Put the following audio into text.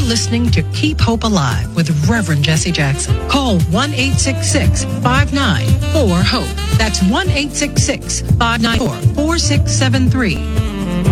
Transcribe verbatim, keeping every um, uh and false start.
listening to Keep Hope Alive with Reverend Jesse Jackson. Call one eight six six, five nine four, HOPE. That's one eight six six, five nine four, four six seven three.